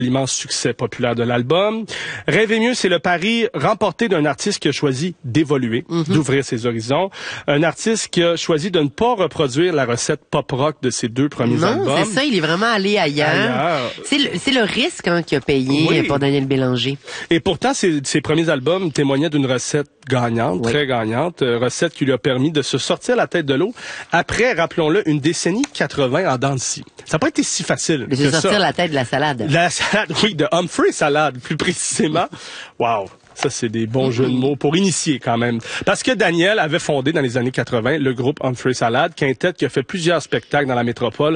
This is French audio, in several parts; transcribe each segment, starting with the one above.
l'immense succès populaire de l'album. Rêver mieux, c'est le pari remporté d'un artiste qui a choisi d'évoluer, d'ouvrir ses horizons. Un artiste qui a choisi de ne pas reproduire la recette pop-rock de ses deux premiers albums. Non, c'est ça, il est vraiment allé ailleurs. C'est le risque qu'il a payé pour Daniel Bélanger. Et pourtant, ses premiers albums témoignaient d'une recette gagnante, très gagnante, recette qui lui a permis de se sortir la tête de l'eau après, rappelons-le, une décennie 80 en dents de scie. Ça n'a pas été si facile de se sortir la tête de la salade. La salade, oui, de Humphrey Salad, plus précisément. Wow! Ça, c'est des bons jeux de mots pour initier quand même. Parce que Daniel avait fondé dans les années 80 le groupe Humphrey Salad, quintet qui a fait plusieurs spectacles dans la métropole,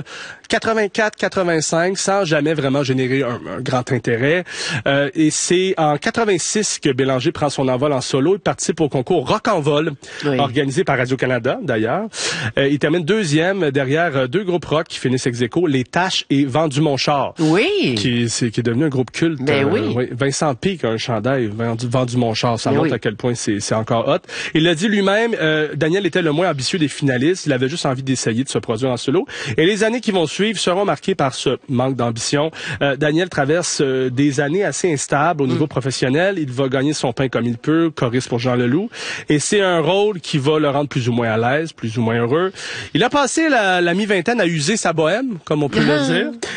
84, 85, sans jamais vraiment générer un grand intérêt. Et c'est en 86 que Bélanger prend son envol en solo. Il participe au concours Rock en vol, organisé par Radio-Canada d'ailleurs. Il termine deuxième derrière deux groupes rock qui finissent ex aequo, Les Taches et Vendu mon char. Oui. Qui est devenu un groupe culte. Vincent P. qui a un chandail Vendu mon char. Ça montre à quel point c'est encore hot. Il l'a dit lui-même, Daniel était le moins ambitieux des finalistes. Il avait juste envie d'essayer de se produire en solo. Et les années qui vont suivre seront marquées par ce manque d'ambition. Daniel traverse des années assez instables au niveau professionnel. Il va gagner son pain comme il peut, choriste pour Jean Leloup. Et c'est un rôle qui va le rendre plus ou moins à l'aise, plus ou moins heureux. Il a passé la mi-vingtaine à user sa bohème, comme on peut le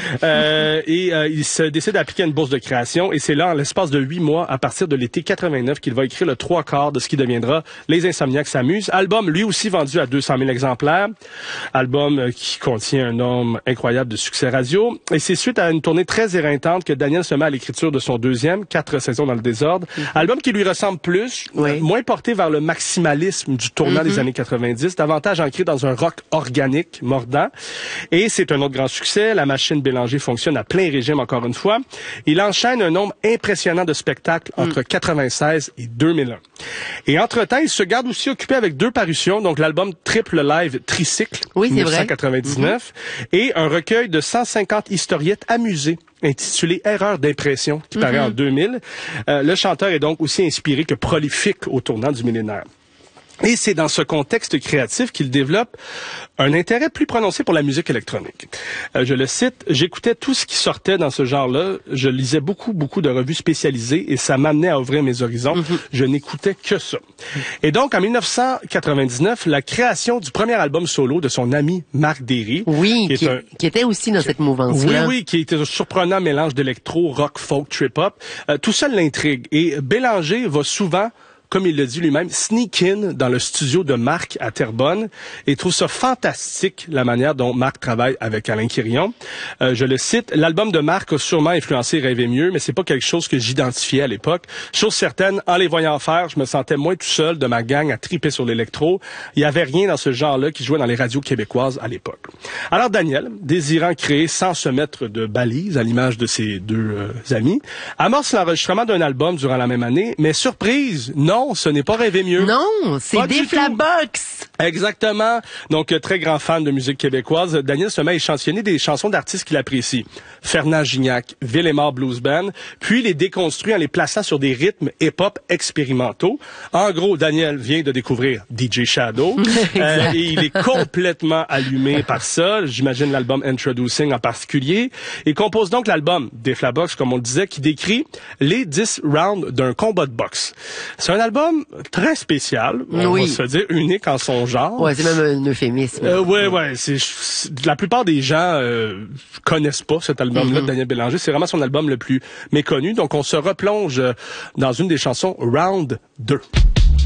dire. Il se décide d'appliquer une bourse de création. Et c'est là, en l'espace de 8 mois, à partir de l'été 89, qu'il va écrire le 3/4 de ce qui deviendra Les Insomniaques s'amusent. Album, lui aussi, vendu à 200 000 exemplaires. Album qui contient un nombre incroyable de succès radio. Et c'est suite à une tournée très éreintante que Daniel se met à l'écriture de son deuxième, 4 saisons dans le désordre. Album qui lui ressemble plus, moins porté vers le maximalisme du tournant des années 90, davantage ancré dans un rock organique, mordant. Et c'est un autre grand succès. La machine Bélanger fonctionne à plein régime, encore une fois. Il enchaîne un nombre impressionnant de spectacles entre 96 et 2001. Et entre-temps, il se garde aussi occupé avec 2 parutions, donc l'album Triple Live Tricycle, 1999, et un recueil de 150 historiettes amusées, intitulé Erreur d'impression, qui paraît en 2000. Le chanteur est donc aussi inspiré que prolifique au tournant du millénaire. Et c'est dans ce contexte créatif qu'il développe un intérêt plus prononcé pour la musique électronique. Je le cite, « J'écoutais tout ce qui sortait dans ce genre-là. Je lisais beaucoup de revues spécialisées et ça m'amenait à ouvrir mes horizons. Je n'écoutais que ça. » Et donc, en 1999, la création du premier album solo de son ami Marc Derry. Oui, qui était aussi dans cette mouvance-là. Oui, qui était un surprenant mélange d'électro, rock, folk, trip-hop. Tout ça l'intrigue. Et Bélanger va souvent, comme il le dit lui-même, sneak in dans le studio de Marc à Terrebonne et trouve ça fantastique la manière dont Marc travaille avec Alain Quirion. Je le cite, l'album de Marc a sûrement influencé Rêver mieux, mais c'est pas quelque chose que j'identifiais à l'époque. Chose certaine, en les voyant faire, je me sentais moins tout seul de ma gang à triper sur l'électro. Il y avait rien dans ce genre-là qui jouait dans les radios québécoises à l'époque. Alors Daniel, désirant créer sans se mettre de balises à l'image de ses 2 amis, amorce l'enregistrement d'un album durant la même année, mais surprise, non, ce n'est pas Rêver mieux. Non, c'est des Flabox. Exactement. Donc, très grand fan de musique québécoise, Daniel se met à échantillonner des chansons d'artistes qu'il apprécie. Fernand Gignac, Villemort Blues Band, puis les déconstruit en les plaçant sur des rythmes hip-hop expérimentaux. En gros, Daniel vient de découvrir DJ Shadow et il est complètement allumé par ça. J'imagine l'album Introducing en particulier. Il compose donc l'album des Flabox, comme on le disait, qui décrit les 10 rounds d'un combat de boxe. C'est un album très spécial, on va se dire unique en son genre. Ouais, c'est même un euphémisme. La plupart des gens connaissent pas cet album-là de Daniel Bélanger. C'est vraiment son album le plus méconnu. Donc, on se replonge dans une des chansons, Round 2.